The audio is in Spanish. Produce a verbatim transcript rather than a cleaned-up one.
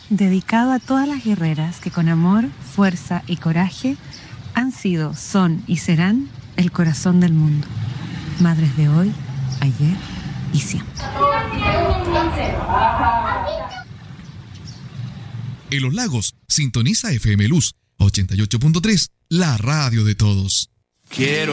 dedicado a todas las guerreras que con amor, fuerza y coraje han sido, son y serán el corazón del mundo. Madres de hoy, ayer y siempre. En Los Lagos, sintoniza F M Luz ochenta y ocho punto tres, la radio de todos. Quiero